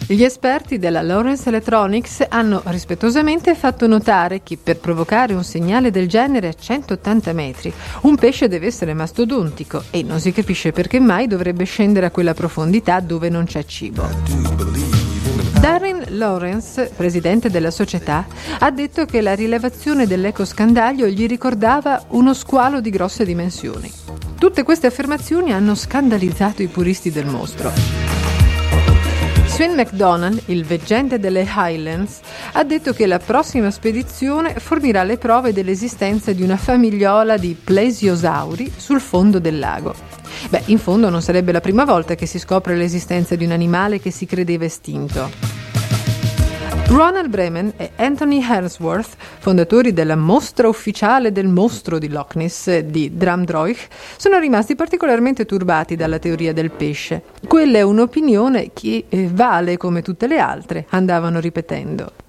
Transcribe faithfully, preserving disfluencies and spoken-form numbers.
Gli esperti della Lawrence Electronics hanno rispettosamente fatto notare che per provocare un segnale del genere a centottanta metri un pesce deve essere mastodontico e non si capisce perché mai dovrebbe scendere a quella profondità dove non c'è cibo. Darren Lawrence, presidente della società, ha detto che la rilevazione dell'ecoscandaglio gli ricordava uno squalo di grosse dimensioni. Tutte queste affermazioni hanno scandalizzato i puristi del mostro. Sven McDonald, il veggente delle Highlands, ha detto che la prossima spedizione fornirà le prove dell'esistenza di una famigliola di plesiosauri sul fondo del lago. Beh, in fondo non sarebbe la prima volta che si scopre l'esistenza di un animale che si credeva estinto. Ronald Bremen e Anthony Harmsworth, fondatori della mostra ufficiale del mostro di Loch Ness di Dramdroich, sono rimasti particolarmente turbati dalla teoria del pesce. Quella è un'opinione che vale come tutte le altre, andavano ripetendo.